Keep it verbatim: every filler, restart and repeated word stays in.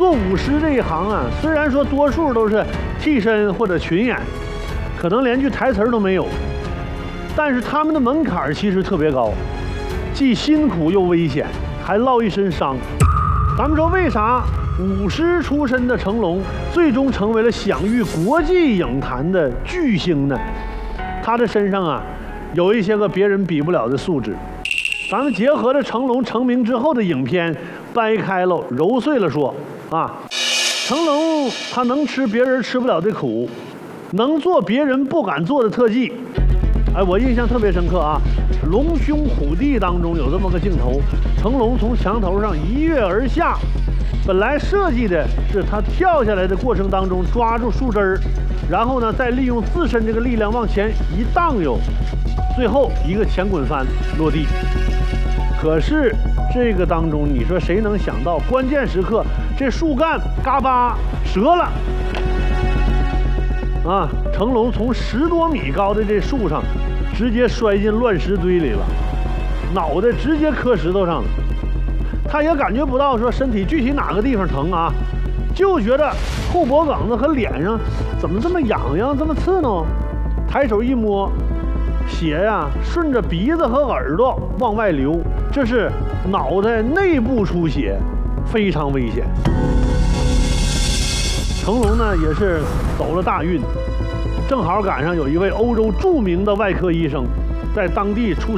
做武师这一行啊，虽然说多数都是替身或者群演，可能连句台词都没有，但是他们的门槛其实特别高，既辛苦又危险，还落一身伤。咱们说为啥武师出身的成龙最终成为了享誉国际影坛的巨星呢？他的身上啊，有一些个别人比不了的素质。咱们结合着成龙成名之后的影片，掰开了揉碎了说啊，成龙他能吃别人吃不了的苦，能做别人不敢做的特技。哎，我印象特别深刻啊，《龙兄虎弟》当中有这么个镜头，成龙从墙头上一跃而下，本来设计的是他跳下来的过程当中抓住树枝儿，然后呢再利用自身这个力量往前一荡悠，最后一个前滚翻落地。可是这个当中，你说谁能想到关键时刻这树干嘎巴折了啊！成龙从十多米高的这树上直接摔进乱石堆里了，脑袋直接磕石头上了。他也感觉不到说身体具体哪个地方疼啊，就觉得后脖梗子和脸上怎么这么痒痒，这么刺挠。抬手一摸，血呀、啊、顺着鼻子和耳朵往外流，这是脑袋内部出血，非常危险。成龙呢也是走了大运，正好赶上有一位欧洲著名的外科医生，在当地出